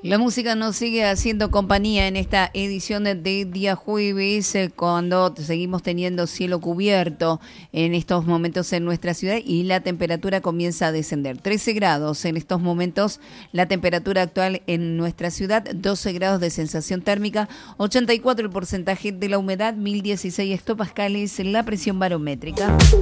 La música nos sigue haciendo compañía en esta edición de día jueves, cuando seguimos teniendo cielo cubierto en estos momentos en nuestra ciudad y la temperatura comienza a descender. 13 grados en estos momentos, la temperatura actual en nuestra ciudad, 12 grados de sensación térmica, 84 el porcentaje de la humedad, 1016 hectopascales la presión barométrica.